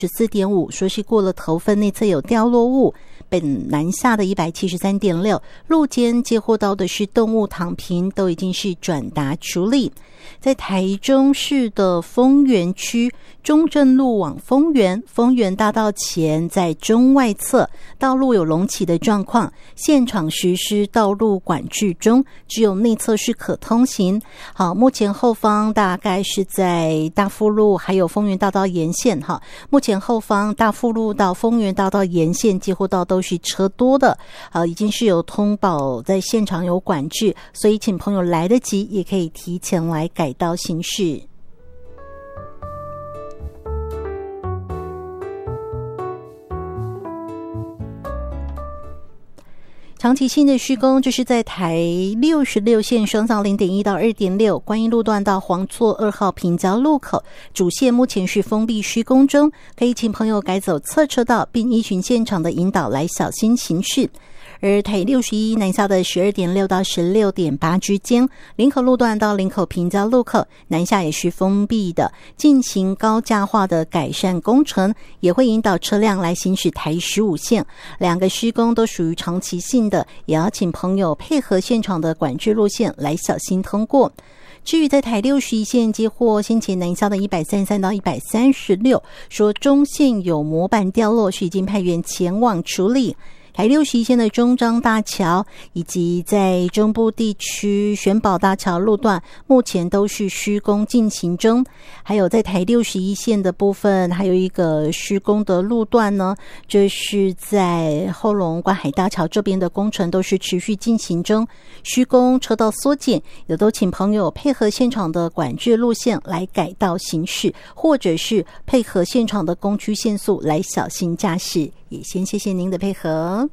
14.5，说是过了头分，内侧有掉落物。本南下的 173.6， 路肩接获到的是动物躺平，都已经是转达处理。在台中市的丰原区中正路往丰原大道前，在中外侧道路有隆起的状况，现场实施道路管制中，只有内侧是可通行。好，目前后方大概是在大富路还有丰原大道沿线哈，目前后方大富路到丰原大道沿线几乎到都是车多的，已经是有通报在现场有管制，所以请朋友来得及也可以提前来改道行驶。长期性的施工就是在台66线双向 0.1 到 2.6 观音路段到黄厝2号平交路口，主线目前是封闭施工中，可以请朋友改走侧车道，并依循现场的引导来小心行驶。而台61南下的 12.6 到 16.8 之间，林口路段到林口平交路口南下也是封闭的，进行高架化的改善工程，也会引导车辆来行驶台15线。两个施工都属于长期性的，也要请朋友配合现场的管制路线来小心通过。至于在台61线接获先前南下的133到136，说中线有模板掉落，是已经派员前往处理。台61线的中彰大桥以及在中部地区玄宝大桥路段目前都是施工进行中，还有在台61线的部分还有一个施工的路段呢，这是在后龙观海大桥这边的工程都是持续进行中，施工车道缩减，也都请朋友配合现场的管制路线来改道行驶，或者是配合现场的工区限速来小心驾驶，也先谢谢您的配合。